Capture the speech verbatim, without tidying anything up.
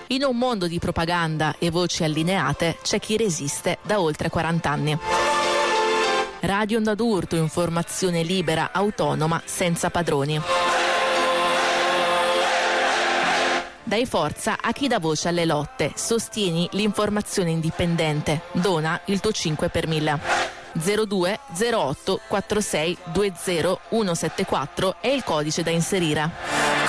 In un mondo di propaganda e voci allineate c'è chi resiste da oltre quaranta anni. Radio Onda d'Urto, informazione libera, autonoma, senza padroni. Dai forza a chi dà voce alle lotte, sostieni l'informazione indipendente, dona il tuo cinque per mille. zero due zero otto quattro sei due zero uno sette quattro è il codice da inserire.